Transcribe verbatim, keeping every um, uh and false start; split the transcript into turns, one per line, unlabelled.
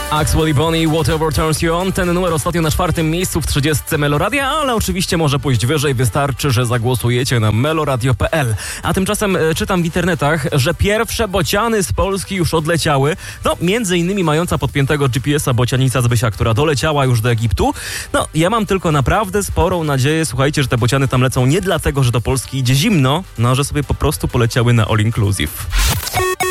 Axwell i Bonnie, Whatever Turns You On. Ten numer ostatnio na czwartym miejscu w trzydziestce Meloradia, ale oczywiście może pójść wyżej. Wystarczy, że zagłosujecie na meloradio kropka p l. A tymczasem e, czytam w internetach, że pierwsze bociany z Polski już odleciały. No, między innymi mająca podpiętego G P S a bocianica Zbysia, która doleciała już do Egiptu. No, ja mam tylko naprawdę sporą nadzieję, słuchajcie, że te bociany tam lecą nie dlatego, że do Polski idzie zimno, no, że sobie po prostu poleciały na all inclusive.